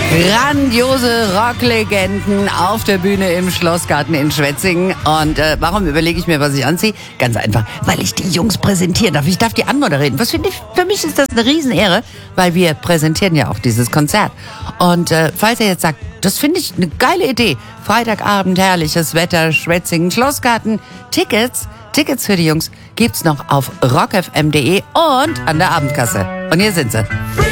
Grandiose Rocklegenden auf der Bühne im Schlossgarten in Schwetzingen. Und warum überlege ich mir, was ich anziehe? Ganz einfach, weil ich die Jungs präsentieren darf. Ich darf die anmoderieren. Was finde ich? Für mich ist das eine Riesenehre, weil wir präsentieren ja auch dieses Konzert. Und falls ihr jetzt sagt, das finde ich eine geile Idee. Freitagabend, herrliches Wetter, Schwetzingen, Schlossgarten. Tickets für die Jungs gibt's noch auf rockfm.de und an der Abendkasse. Und hier sind sie.